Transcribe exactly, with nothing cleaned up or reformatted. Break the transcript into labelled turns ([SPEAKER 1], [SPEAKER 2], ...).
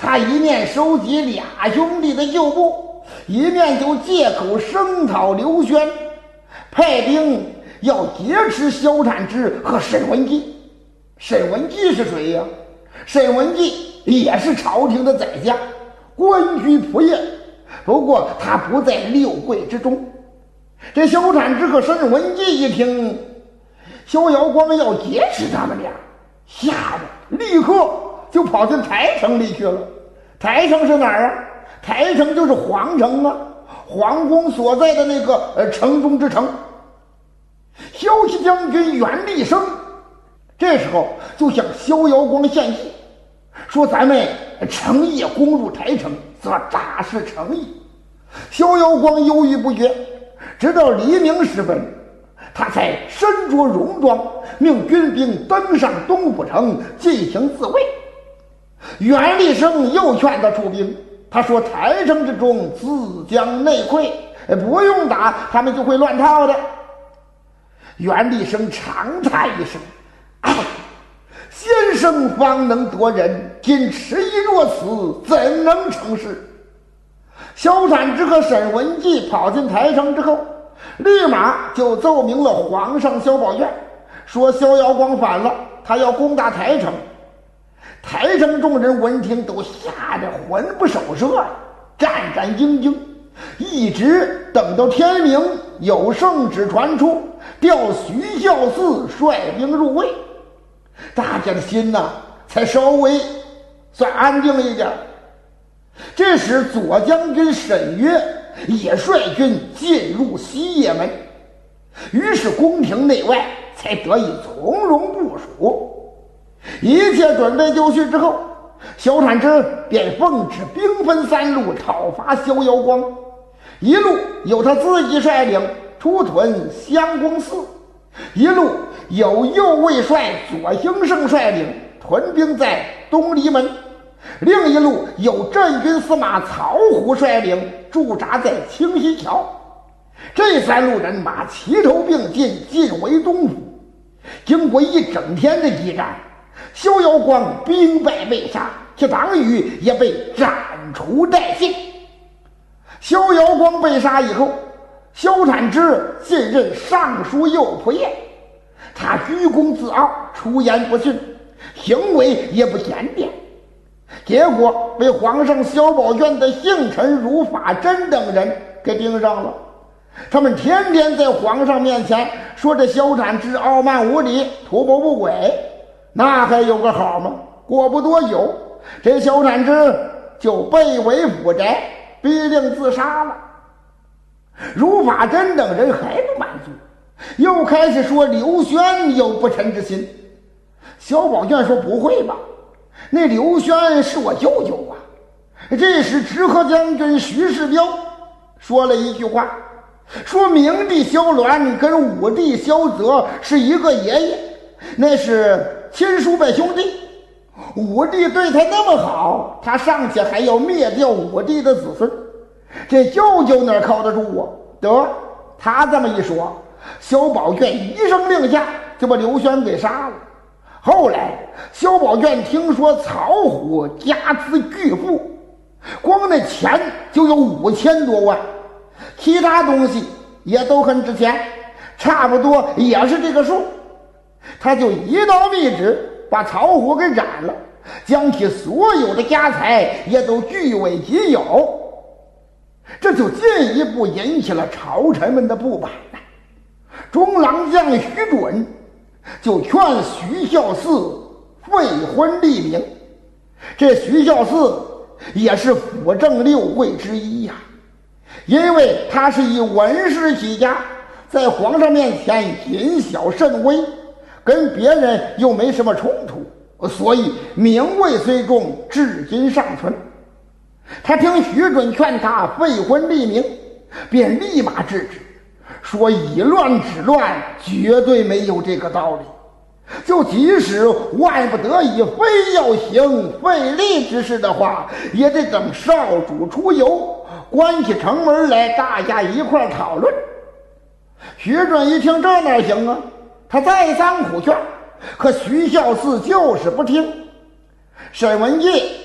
[SPEAKER 1] 他一面收集俩兄弟的旧部，一面就借口声讨刘轩，派兵要劫持萧产之和沈文季。沈文季是谁呀？沈文季也是朝廷的宰相，官居仆射，不过他不在六贵之中。这萧产之和沈文季一听萧遥光要劫持他们俩，吓得立刻就跑进台城里去了。台城是哪儿啊？台城就是皇城啊，皇宫所在的那个呃城中之城。骁骑将军袁立生这时候就向萧遥光献计，说咱们成夜攻入台城，则大事成矣。萧遥光犹豫不决，直到黎明时分，他才身着戎装，命军兵登上东府城进行自卫。袁立生又劝他出兵，他说台城之中自将内溃，不用打他们就会乱套的。袁立生长叹一声，啊，先生方能夺人，今迟疑若此，怎能成事？萧产之和沈文季跑进台城之后，立马就奏明了皇上萧宝卷，说萧遥光反了，他要攻打台城。台城众人闻听都吓得魂不守舍呀，战战兢兢，一直等到天明，有圣旨传出，调徐孝嗣率兵入魏，大家的心呐才稍微算安静了一点。这时左将军沈约也率军进入西掖门，于是宫廷内外才得以从容部署。一切准备就绪之后，萧产之便奉旨兵分三路讨伐萧遥光，一路有他自己率领出屯襄公寺，一路有右卫帅左兴盛率领屯兵在东离门，另一路有镇军司马曹虎率领驻扎在清溪桥。这三路人马齐头并进，进围东府。经过一整天的激战，萧遥光兵败被杀，其党羽也被斩除殆尽。萧遥光被杀以后，萧产之进任尚书右仆射，他居功自傲，出言不逊，行为也不检点，结果被皇上萧宝卷的幸臣如法真等人给盯上了。他们天天在皇上面前说这萧产之傲慢无礼，图谋不轨，那还有个好吗？过不多久，这萧产之就被围府宅，逼令自杀了。如法真等人还不满足，又开始说刘轩有不臣之心。萧宝卷说不会吧，那刘轩是我舅舅啊。这时直河将军徐世彪说了一句话，说明帝萧鸾跟武帝萧泽是一个爷爷，那是亲叔辈兄弟。武帝对他那么好，他尚且还要灭掉武帝的子孙，这舅舅哪靠得住啊？得，他这么一说，萧宝卷一声令下就把刘轩给杀了。后来萧宝卷听说曹虎家资巨富，光那钱就有五千多万，其他东西也都很值钱，差不多也是这个数。他就一道密旨把曹虎给斩了，将其所有的家财也都据为己有。这就进一步引起了朝臣们的不满。中郎将徐准就劝徐孝嗣废婚立名。这徐孝嗣也是辅政六贵之一呀、啊，因为他是以文士起家，在皇上面前谨小慎微，跟别人又没什么冲突，所以名位虽重，至今尚存。他听徐准劝他废婚立名，便立马制止，说以乱治乱绝对没有这个道理，就即使万不得已非要行废立之事的话，也得等少主出游，关起城门来，大家一块讨论。徐准一听，这哪行啊？他再三苦劝，可徐孝嗣就是不听。沈文季